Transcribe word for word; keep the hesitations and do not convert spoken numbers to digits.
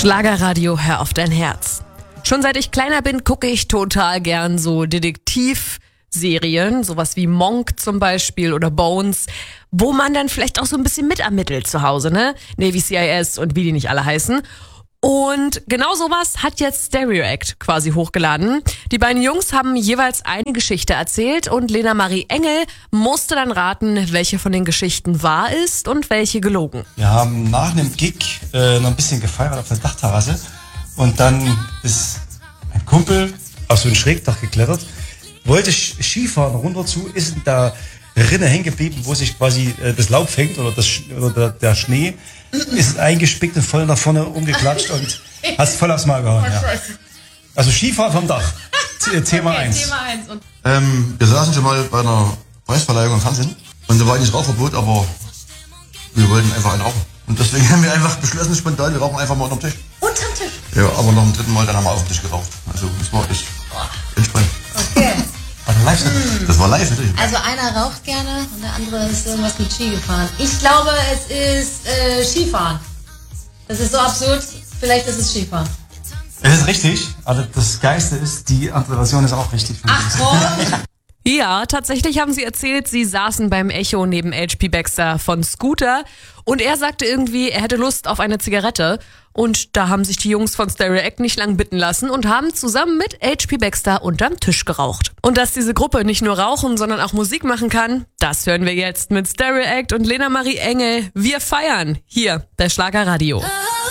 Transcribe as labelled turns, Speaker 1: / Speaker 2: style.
Speaker 1: Schlagerradio, hör auf dein Herz. Schon seit ich kleiner bin, gucke ich total gern so Detektivserien, sowas wie Monk zum Beispiel oder Bones, wo man dann vielleicht auch so ein bisschen mitermittelt zu Hause, ne? Navy C I S und wie die nicht alle heißen. Und genau sowas hat jetzt Stereo Act quasi hochgeladen. Die beiden Jungs haben jeweils eine Geschichte erzählt und Lena Marie Engel musste dann raten, welche von den Geschichten wahr ist und welche gelogen.
Speaker 2: Wir haben nach einem Gig äh, noch ein bisschen gefeiert auf der Dachterrasse und dann ist ein Kumpel auf so ein Schrägdach geklettert, wollte Skifahren runter zu, ist in der Rinne hängen geblieben, wo sich quasi äh, das Laub fängt oder, das, oder der, der Schnee, ist eingespickt und voll nach vorne umgeklatscht und hast voll aufs Mal gehauen. Ja. Also Skifahren vom Dach, Thema eins.
Speaker 3: Okay, ähm, wir saßen schon mal bei einer Preisverleihung im Fernsehen und da war eigentlich Rauchverbot, aber wir wollten einfach einen rauchen. Und deswegen haben wir einfach beschlossen, spontan, wir rauchen einfach mal unterm Tisch.
Speaker 4: Unterm Tisch?
Speaker 3: Ja, aber noch ein dritten Mal, dann haben wir auf dem Tisch geraucht. Also das war echt entspannt.
Speaker 4: Okay.
Speaker 3: War das live? Mm. Das war live, natürlich.
Speaker 4: Also einer raucht gerne und der andere ist irgendwas mit Ski gefahren. Ich glaube, es ist äh, Skifahren. Das ist so absurd. Vielleicht ist es Skifahren.
Speaker 2: Es ist richtig, aber das Geiste ist, die andere Version ist auch richtig.
Speaker 4: Ach komm!
Speaker 1: Ja, tatsächlich haben sie erzählt, sie saßen beim Echo neben H P Baxter von Scooter und er sagte irgendwie, er hätte Lust auf eine Zigarette und da haben sich die Jungs von Stereo Act nicht lang bitten lassen und haben zusammen mit H P Baxter unterm Tisch geraucht. Und dass diese Gruppe nicht nur rauchen, sondern auch Musik machen kann, das hören wir jetzt mit Stereo Act und Lena Marie Engel. Wir feiern hier bei Schlagerradio.